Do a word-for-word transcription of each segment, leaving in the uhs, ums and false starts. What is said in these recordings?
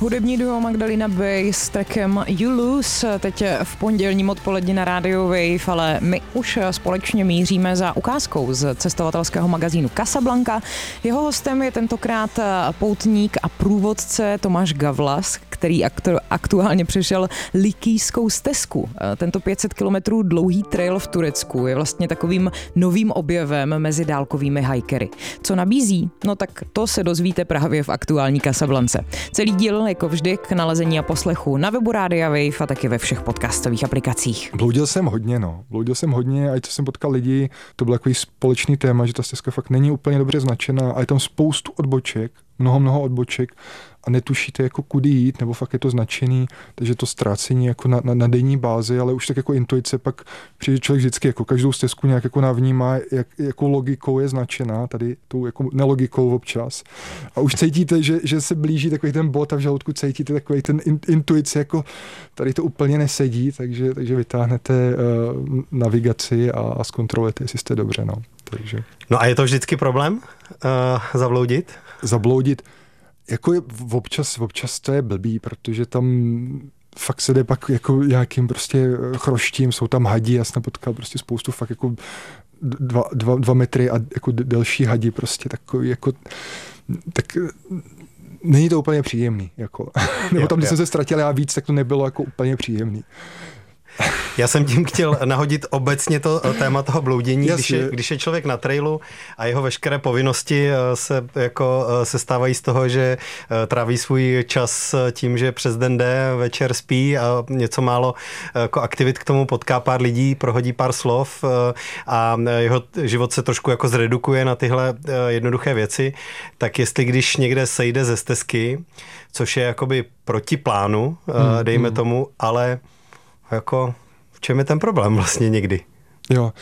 Hudební duo Magdalena Bay s trackem You Lose teď v pondělním odpoledni na rádiu Wave, ale my už společně míříme za ukázkou z cestovatelského magazínu Casablanca. Jeho hostem je tentokrát poutník a průvodce Tomáš Gavlas, který aktuálně přešel Likijskou stezku. Tento pět set kilometrů dlouhý trail v Turecku je vlastně takovým novým objevem mezi dálkovými hikery. Co nabízí? No tak to se dozvíte právě v aktuální Casablance. Celý díl jako vždy k nalezení a poslechu na webu Rádia Wave a taky ve všech podcastových aplikacích. Bloudil jsem hodně, no. Bloudil jsem hodně a i co jsem potkal lidi, to byl takový společný téma, že ta stezka fakt není úplně dobře značená a je tam spoustu odboček, mnoho, mnoho odboček a netušíte jako kudy jít, nebo fakt je to značený, takže to ztrácení jako na, na, na denní bázi, ale už tak jako intuice, pak přijde člověk vždycky jako každou stezku nějak jako navnímá, jak, jakou logikou je značená, tady tou jako nelogikou občas. A už cítíte, že, že se blíží takový ten bod a v žaludku cítíte takový ten in, intuice, jako tady to úplně nesedí, takže, takže vytáhnete uh, navigaci a, a zkontrolujete, jestli jste dobře, no. Takže. No a je to vždycky problém uh, zabloudit? Zabloudit. Jako je, občas, občas to je blbý, protože tam fakt se jde pak jako nějakým prostě chroštím, jsou tam hadi, já jsem potkal prostě spoustu fakt jako dva, dva, dva metry a jako delší hadi prostě takový jako, tak není to úplně příjemný, jako. Nebo tam, když jsem se ztratil já víc, tak to nebylo jako úplně příjemný. Já jsem tím chtěl nahodit obecně to téma toho bloudění, když je, když je člověk na trailu a jeho veškeré povinnosti se jako se stávají z toho, že tráví svůj čas tím, že přes den jde, večer spí a něco málo jako aktivit k tomu potká pár lidí, prohodí pár slov a jeho život se trošku jako zredukuje na tyhle jednoduché věci, tak jestli když někde sejde ze stezky, což je jakoby proti plánu, hmm, dejme hmm. tomu, ale jako, v čem je ten problém vlastně někdy? Jo,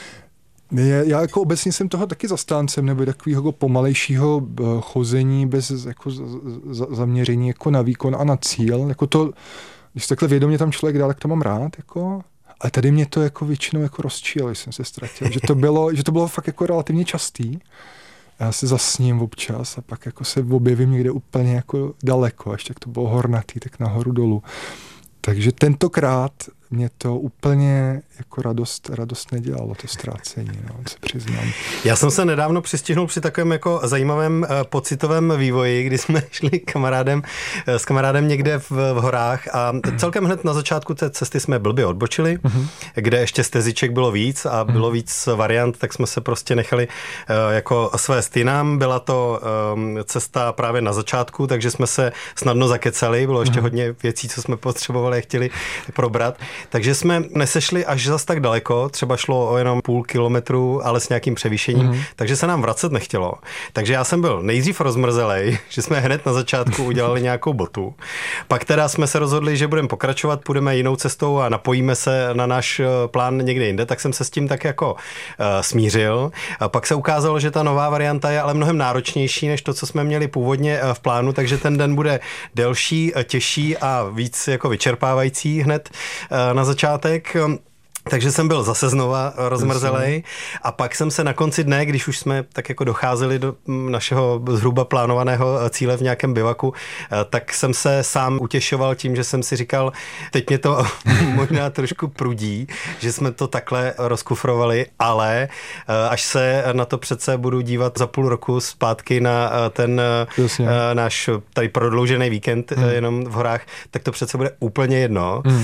já jako obecně jsem toho taky zastáncem, nebo takového pomalejšího chození bez jako zaměření jako na výkon a na cíl. Jako to, když takhle vědomě tam člověk dá, tak to mám rád, jako. Ale tady mě to jako většinou jako rozčílo, když jsem se ztratil. Že to bylo, že to bylo fakt jako relativně častý. Já se zasním občas a pak jako se objevím někde úplně jako daleko, až tak to bylo hornatý, tak nahoru dolů. Takže tentokrát mě to úplně jako radost, radost nedělalo, to ztrácení, no, se přiznám. Já jsem se nedávno přistihnul při takovém jako zajímavém uh, pocitovém vývoji, kdy jsme šli kamarádem, uh, s kamarádem někde v, v horách a celkem hned na začátku té cesty jsme blbě odbočili, uh-huh. kde ještě steziček bylo víc a bylo uh-huh. víc variant, tak jsme se prostě nechali uh, jako svést jinam. Byla to um, cesta právě na začátku, takže jsme se snadno zakecali, bylo ještě uh-huh. hodně věcí, co jsme potřebovali a chtěli probrat. Takže jsme nesešli až zas tak daleko, třeba šlo o jenom půl kilometru, ale s nějakým převýšením, mm-hmm. takže se nám vracet nechtělo. Takže já jsem byl nejdřív rozmrzelej, že jsme hned na začátku udělali nějakou botu. Pak teda jsme se rozhodli, že budeme pokračovat, půjdeme jinou cestou a napojíme se na náš plán někde jinde, tak jsem se s tím tak jako uh, smířil. A pak se ukázalo, že ta nová varianta je ale mnohem náročnější než to, co jsme měli původně v plánu, takže ten den bude delší, těžší a víc jako vyčerpávající hned uh, na začátek. Takže jsem byl zase znova rozmrzelej a pak jsem se na konci dne, když už jsme tak jako docházeli do našeho zhruba plánovaného cíle v nějakém bivaku, tak jsem se sám utěšoval tím, že jsem si říkal, teď mě to možná trošku prudí, že jsme to takhle rozkufrovali, ale až se na to přece budu dívat za půl roku zpátky na ten Jasně. náš tady prodloužený víkend hmm. jenom v horách, tak to přece bude úplně jedno. Hmm.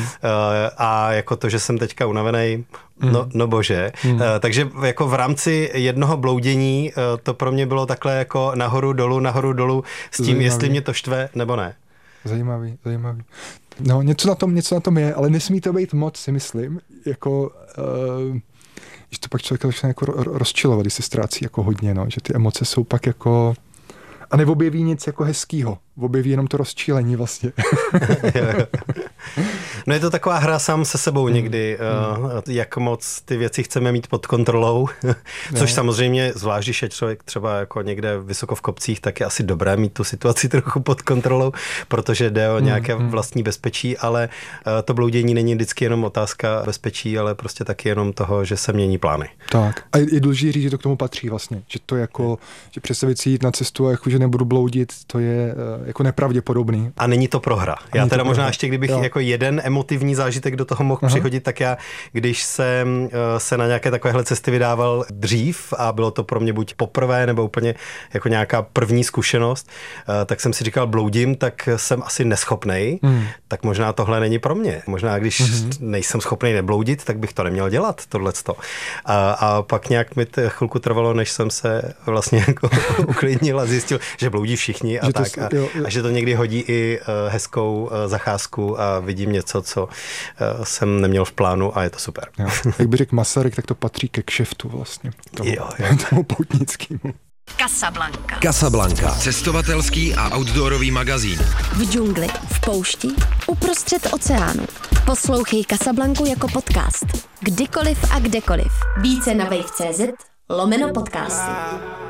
A jako to, že jsem teďka unavený, No, no bože. Mm. Uh, takže jako v rámci jednoho bloudění uh, to pro mě bylo takhle jako nahoru dolů, nahoru dolů s tím, zajímavý. Jestli mě to štve nebo ne. Zajímavý, zajímavý. No, něco na tom, něco na tom je, ale nesmí to být moc, si myslím. Jako, uh, že to pak člověk začne jako rozčilovat, když se ztrácí jako hodně, no, že ty emoce jsou pak jako a neobjeví nic jako hezkýho. Objeví jenom to rozčílení vlastně. No je to taková hra sám se sebou někdy, hmm. uh, jak moc ty věci chceme mít pod kontrolou, což samozřejmě, zvlášť když je člověk třeba jako někde vysoko v kopcích, tak je asi dobré mít tu situaci trochu pod kontrolou, protože jde o nějaké hmm. vlastní bezpečí, ale uh, to bloudění není vždycky jenom otázka bezpečí, ale prostě taky jenom toho, že se mění plány. Tak. A je důležité říct, že to k tomu patří vlastně, že to jako, že představit si jít na cestu a jako, že nebudu bloudit, to je uh, jako nepravděpodobný. A není to prohra. Já teda možná prohra. ještě, kdybych jo. jako jeden emotivní zážitek do toho mohl Aha. přihodit, tak já, když jsem uh, se na nějaké takovéhle cesty vydával dřív a bylo to pro mě buď poprvé nebo úplně jako nějaká první zkušenost, uh, tak jsem si říkal, bloudím, tak jsem asi neschopnej, hmm. tak možná tohle není pro mě. Možná když hmm. nejsem schopnej nebloudit, tak bych to neměl dělat, tohleto. A, a pak nějak mi to chvilku trvalo, než jsem se vlastně jako uklidnil a zjistil, že bloudí všichni a že tak. To, a, jo, jo. a že to někdy hodí i uh, hezkou uh, zacházku a vidím něco, co uh, jsem neměl v plánu a je to super. Jo. Jak by řekl Masaryk, tak to patří ke kšeftu vlastně. Tomu, jo, jo. tomu poutnickému. Casablanca. Casablanca. Cestovatelský a outdoorový magazín. V džungli, v poušti, uprostřed oceánu. Poslouchej Casablancu jako podcast. Kdykoliv a kdekoliv. Více na wave tečka cé zet lomeno podcasty.